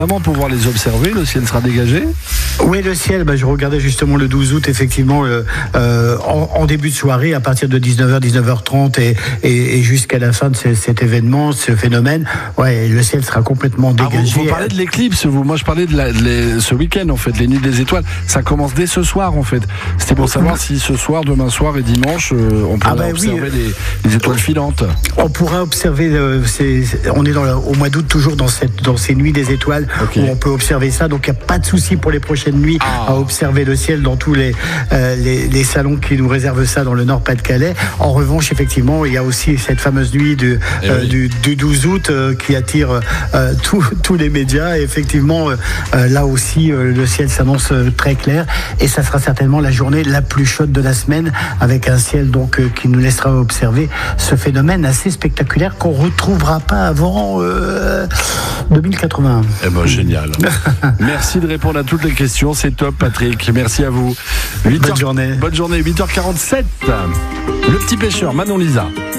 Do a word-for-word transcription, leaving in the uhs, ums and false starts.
Vraiment pour pouvoir les observer, le ciel sera dégagé. Oui, le ciel, bah, je regardais justement le douze août, effectivement, euh, euh, en, en début de soirée, à partir de dix-neuf heures, dix-neuf heures trente et, et, et jusqu'à la fin de ce, cet événement, ce phénomène, ouais, le ciel sera complètement Ah, dégagé. vous, vous parlez de l'éclipse, vous. Moi, je parlais de, la, de les, ce week-end, en fait, les nuits des étoiles. Ça commence dès ce soir, en fait. C'était pour savoir si ce soir, demain soir et dimanche, euh, on pourra ah bah observer oui. les, les étoiles filantes. On pourra observer, euh, c'est, on est dans le, au mois d'août toujours dans, cette, dans ces nuits des étoiles, okay. Où on peut observer ça. Donc, il n'y a pas de souci pour les prochaines nuits ah. à observer le ciel dans tous les, euh, les, les salons qui nous réservent ça dans le Nord-Pas-de-Calais. En revanche, effectivement, il y a aussi cette fameuse nuit du, euh, oui. du, du douze août euh, qui attire euh, tous les médias. Et effectivement, euh, là aussi, euh, le ciel s'annonce euh, très clair. Et ça sera certainement la journée la plus chaude de la semaine, avec un ciel donc euh, qui nous laissera observer ce phénomène assez spectaculaire qu'on ne retrouvera pas avant euh, deux mille quatre-vingt-un. Eh ben, génial. Merci de répondre à toutes les questions. C'est top, Patrick. Merci à vous. huit heures, bonne journée. Bonne journée, huit heures quarante-sept. Le petit pêcheur, Manon Lisa.